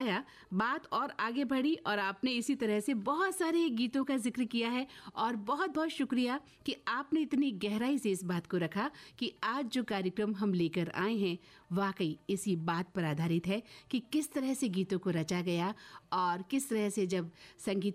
बताया, बात और आगे बढ़ी और आपने इसी तरह से बहुत सारे गीतों का जिक्र किया है। और बहुत बहुत शुक्रिया कि आपने इतनी गहराई से इस बात को रखा कि आज जो कार्यक्रम हम लेकर आए हैं वाकई इसी बात पर आधारित है कि किस तरह से गीतों को रचा गया और किस तरह से जब संगीत